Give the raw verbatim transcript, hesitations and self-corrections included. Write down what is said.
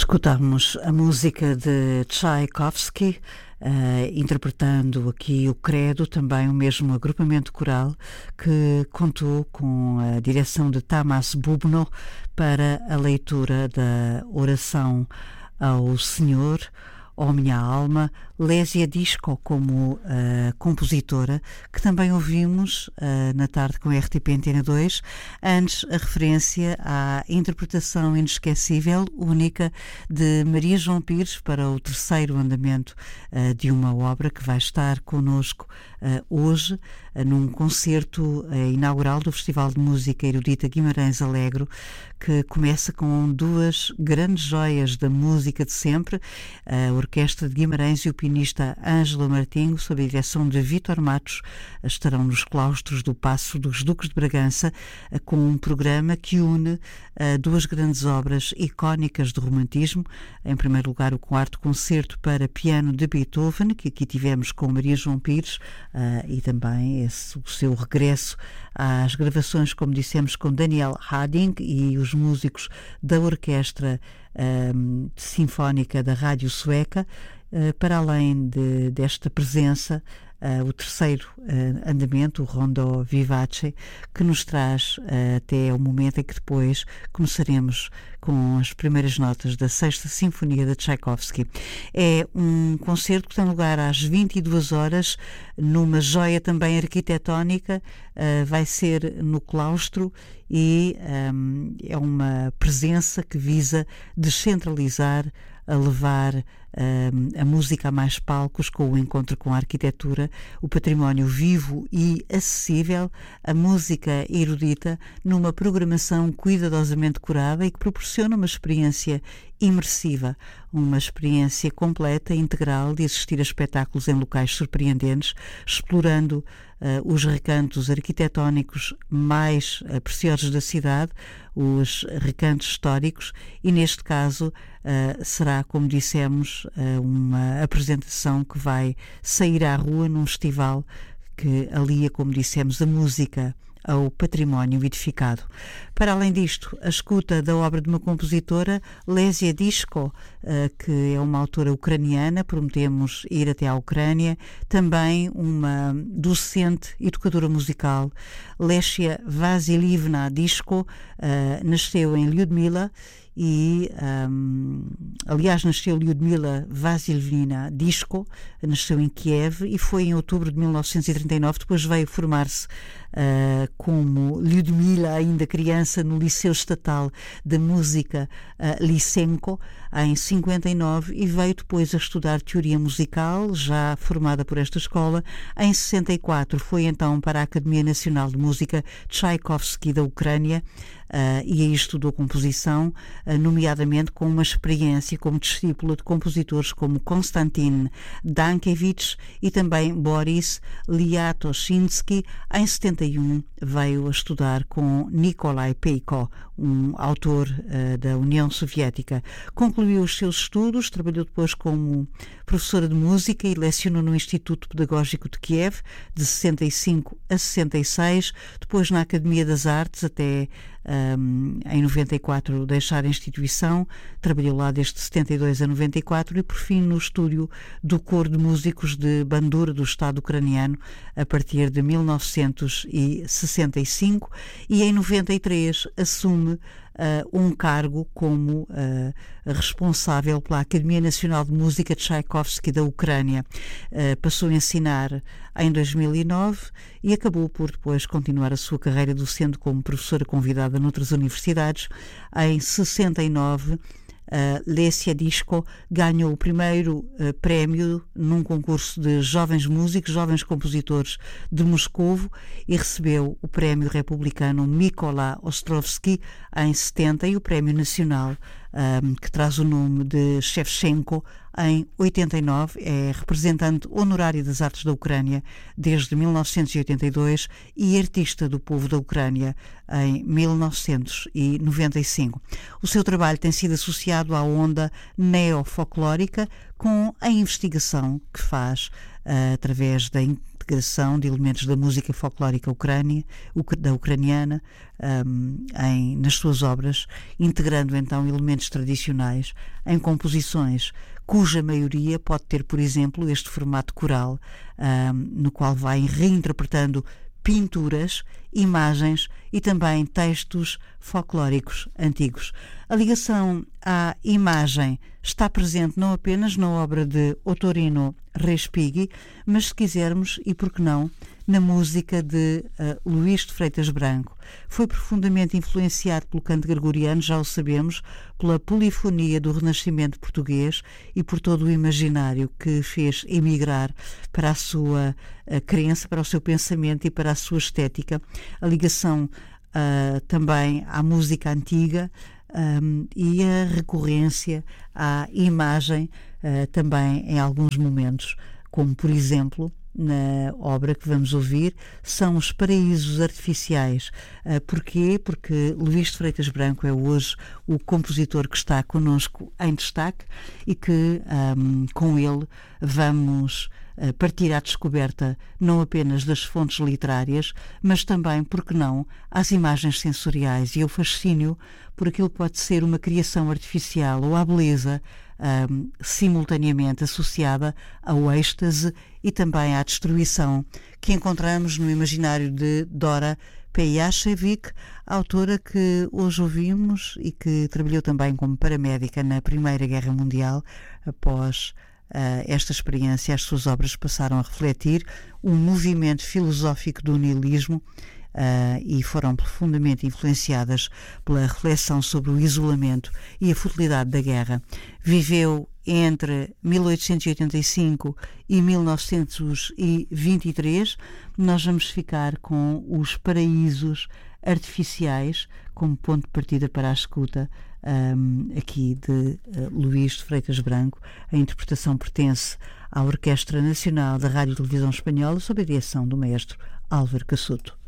Escutamos a música de Tchaikovsky, uh, interpretando aqui o Credo, também o mesmo agrupamento coral que contou com a direção de Tamas Bubno para a leitura da oração ao Senhor, ó minha alma, Lésia Disco como uh, compositora, que também ouvimos uh, na tarde com a R T P Antena dois, antes a referência à interpretação inesquecível, única, de Maria João Pires para o terceiro andamento uh, de uma obra que vai estar connosco uh, hoje, uh, num concerto uh, inaugural do Festival de Música Erudita Guimarães Alegro, que começa com duas grandes joias da música de sempre, a Orquestra de Guimarães e o pianista Ângelo Martinho, sob a direção de Vítor Matos, estarão nos claustros do Paço dos Duques de Bragança, com um programa que une uh, duas grandes obras icónicas do romantismo. Em primeiro lugar, o quarto concerto para piano de Beethoven, que aqui tivemos com Maria João Pires, uh, e também esse, o seu regresso às gravações, como dissemos, com Daniel Harding e os músicos da Orquestra um, Sinfónica da Rádio Sueca. Uh, para além de, desta presença, uh, o terceiro uh, andamento, o Rondo Vivace, que nos traz uh, até o momento em que depois começaremos com as primeiras notas da Sexta Sinfonia de Tchaikovsky. É um concerto que tem lugar às vinte e duas horas, numa joia também arquitetónica, uh, vai ser no claustro e um, é uma presença que visa descentralizar, a levar um, a música a mais palcos, com o encontro com a arquitetura, o património vivo e acessível, a música erudita, numa programação cuidadosamente curada e que proporciona uma experiência imersiva, uma experiência completa e integral de assistir a espetáculos em locais surpreendentes, explorando uh, os recantos arquitetónicos mais uh, preciosos da cidade, os recantos históricos, e neste caso uh, será, como dissemos, uh, uma apresentação que vai sair à rua num festival que alia, como dissemos, a música ao património edificado. Para além disto, a escuta da obra de uma compositora, Lésia Disco, que é uma autora ucraniana, prometemos ir até à Ucrânia, também uma docente, educadora musical, Lésia Vasilievna Disco, nasceu em Lyudmila, e um, aliás nasceu Lyudmila Vasilievna Disco, nasceu em Kiev e foi em outubro de mil novecentos e trinta e nove, depois veio formar-se uh, como Lyudmila, ainda criança, no Liceu Estatal da Música uh, Lysenko, em cinquenta e nove, e veio depois a estudar teoria musical, já formada por esta escola. Em sessenta e quatro foi então para a Academia Nacional de Música Tchaikovsky da Ucrânia, Uh, e aí estudou composição, uh, nomeadamente com uma experiência como discípula de compositores como Konstantin Dankevich e também Boris Liatoshinsky. Em setenta e um veio a estudar com Nikolai Peiko, um autor uh, da União Soviética. Concluiu os seus estudos, trabalhou depois como professora de música e lecionou no Instituto Pedagógico de Kiev de sessenta e cinco a sessenta e seis, depois na Academia das Artes até Um, em noventa e quatro deixar a instituição, trabalhou lá desde setenta e dois a noventa e quatro e por fim no estúdio do Coro de Músicos de Bandura do Estado ucraniano a partir de mil novecentos e sessenta e cinco, e em noventa e três assume Uh, um cargo como uh, responsável pela Academia Nacional de Música Tchaikovsky da Ucrânia. Uh, passou a ensinar em dois mil e nove e acabou por depois continuar a sua carreira docente como professora convidada noutras universidades. Em sessenta e nove, Uh, Lésia Disco ganhou o primeiro uh, prémio num concurso de jovens músicos, jovens compositores de Moscovo, e recebeu o prémio republicano Mykola Ostrovsky em setenta e o prémio nacional um, que traz o nome de Shevchenko em oitenta e nove. É representante honorário das artes da Ucrânia desde mil novecentos e oitenta e dois e artista do povo da Ucrânia em mil novecentos e noventa e cinco. O seu trabalho tem sido associado à onda neofolclórica, com a investigação que faz uh, através da integração de elementos da música folclórica ucrânia, da ucraniana um, em, nas suas obras, integrando então elementos tradicionais em composições cuja maioria pode ter, por exemplo, este formato coral, um, no qual vai reinterpretando pinturas, imagens e também textos folclóricos antigos. A ligação à imagem está presente não apenas na obra de Ottorino Respighi, mas, se quisermos, e por que não, na música de uh, Luís de Freitas Branco. Foi profundamente influenciado pelo canto gregoriano, já o sabemos, pela polifonia do Renascimento português e por todo o imaginário que fez emigrar para a sua uh, crença, para o seu pensamento e para a sua estética. A ligação uh, também à música antiga um, e a recorrência à imagem uh, também em alguns momentos, como por exemplo na obra que vamos ouvir, são os paraísos artificiais. Uh, porquê? Porque Luís de Freitas Branco é hoje o compositor que está connosco em destaque e que um, com ele vamos uh, partir à descoberta não apenas das fontes literárias, mas também, por que não, às imagens sensoriais e ao fascínio por aquilo que pode ser uma criação artificial ou à beleza Um, simultaneamente associada ao êxtase e também à destruição que encontramos no imaginário de Dora Pejacevic, autora que hoje ouvimos e que trabalhou também como paramédica na Primeira Guerra Mundial. Após uh, esta experiência, as suas obras passaram a refletir um movimento filosófico do niilismo Uh, e foram profundamente influenciadas pela reflexão sobre o isolamento e a futilidade da guerra. Viveu entre mil oitocentos e oitenta e cinco e mil novecentos e vinte e três. Nós vamos ficar com os paraísos artificiais como ponto de partida para a escuta um, aqui de uh, Luís de Freitas Branco. A interpretação pertence à Orquestra Nacional da Rádio e Televisão Espanhola sob a direção do maestro Álvaro Cassuto.